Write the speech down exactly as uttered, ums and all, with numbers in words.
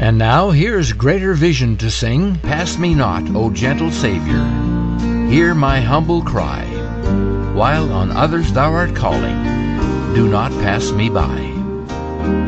And now here's greater vision to sing. Pass me not, O gentle Saviour. Hear my humble cry. While on others thou art calling, do not pass me by.